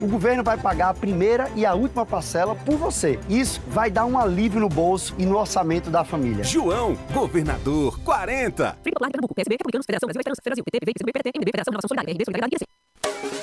O governo vai pagar a primeira e a última parcela por você. Isso vai dar um alívio no bolso e no orçamento da família. João, governador 40. Frei Popular de Pernambuco, PSB, Republicanos, Federação Brasil, Esperança, Brasil, PT, PV, PCB, PDT, MDB, Federação Relação Solidária, RD, Solidariedade e IAC.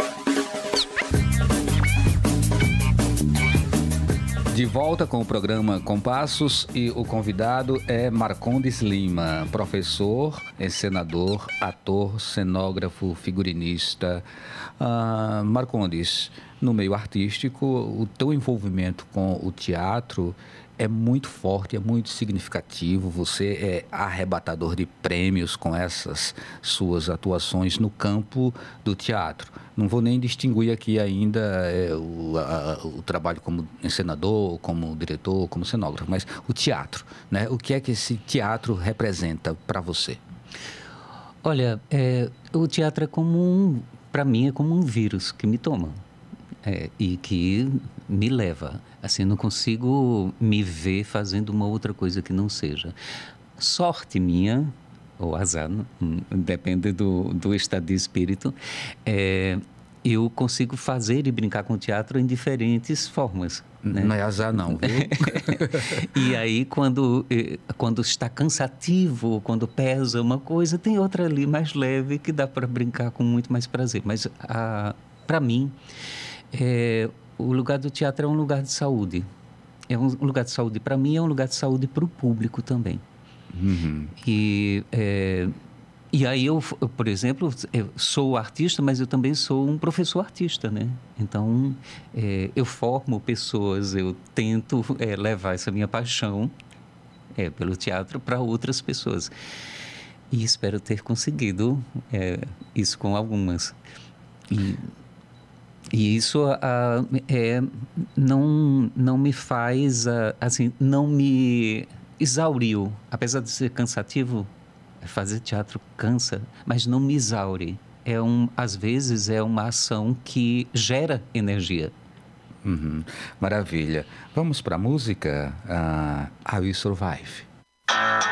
De volta com o programa Compassos e o convidado é Marcondes Lima, professor, encenador, ator, cenógrafo, figurinista. Marcondes, no meio artístico, o teu envolvimento com o teatro é muito forte, é muito significativo. Você é arrebatador de prêmios com essas suas atuações no campo do teatro. Não vou nem distinguir aqui ainda o trabalho como encenador, como diretor, como cenógrafo, mas o teatro, né? O que é que esse teatro representa para você? Olha, o teatro é para mim, é como um vírus que me toma. E que me leva. Assim, não consigo me ver fazendo uma outra coisa que não seja. Sorte minha, ou azar, depende do estado de espírito, eu consigo fazer e brincar com o teatro em diferentes formas. Né? Não é azar não, viu? E aí, quando está cansativo, quando pesa uma coisa, tem outra ali mais leve que dá para brincar com muito mais prazer. Mas, para mim, o lugar do teatro é um lugar de saúde. É um lugar de saúde para mim, é um lugar de saúde para o público também. Uhum. E aí eu, por exemplo, eu sou artista, mas eu também sou um professor artista, né? Então, eu formo pessoas, eu tento levar essa minha paixão pelo teatro para outras pessoas. E espero ter conseguido isso com algumas. E isso não me faz, assim, não me exauriu. Apesar de ser cansativo, fazer teatro cansa, mas não me exaure. Às vezes é uma ação que gera energia. Uhum. Maravilha. Vamos para a música? I Will Survive.